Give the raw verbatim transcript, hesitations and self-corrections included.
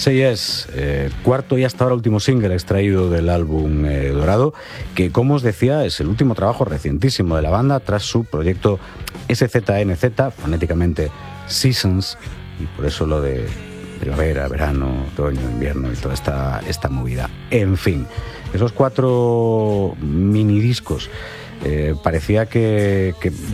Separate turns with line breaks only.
Sí es, eh, cuarto y hasta ahora último single extraído del álbum eh, Dorado, que como os decía es el último trabajo recientísimo de la banda tras su proyecto S Z N Z, fonéticamente Seasons, y por eso lo de primavera, verano, otoño, invierno y toda esta, esta movida. En fin, esos cuatro mini discos eh, parecía que, que